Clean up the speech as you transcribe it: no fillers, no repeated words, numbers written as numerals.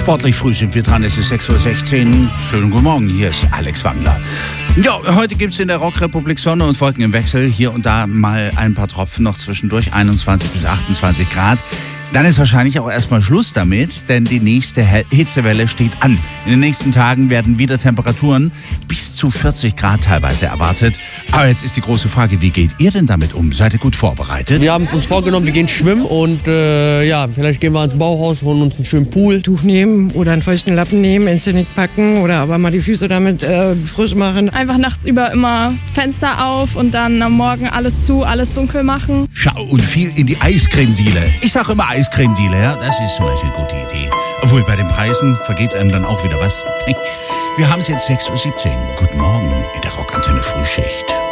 Sportlich früh sind wir dran, es ist 6.16 Uhr. Schönen guten Morgen, hier ist Alex Wangler. Ja, heute gibt es in der Rockrepublik Sonne und Wolken im Wechsel. Hier und da mal ein paar Tropfen noch zwischendurch, 21 bis 28 Grad. Dann ist wahrscheinlich auch erstmal Schluss damit, denn die nächste Hitzewelle steht an. In den nächsten Tagen werden wieder Temperaturen bis zu 40 Grad teilweise erwartet. Aber jetzt ist die große Frage, wie geht ihr denn damit um? Seid ihr gut vorbereitet? Wir haben uns vorgenommen, wir gehen schwimmen und vielleicht gehen wir ins Bauhaus, holen uns einen schönen Pool. Tuch nehmen oder einen feuchten Lappen nehmen, ins Genick packen oder aber mal die Füße damit frisch machen. Einfach nachts über immer Fenster auf und dann am Morgen alles zu, alles dunkel machen. Schau, und viel in die Eiscremediele. Ich sage immer Eiscremediele, ja, das ist zum Beispiel eine gute Idee. Obwohl, bei den Preisen vergeht's einem dann auch wieder was. Wir haben es jetzt 6.17 Uhr. Guten Morgen in der Rockantenne Frühschicht.